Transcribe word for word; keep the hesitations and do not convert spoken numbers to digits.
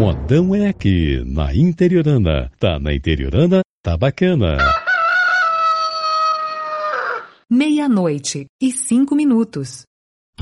Modão é aqui, na Interiorana. Tá na Interiorana, tá bacana. Meia-noite e cinco minutos.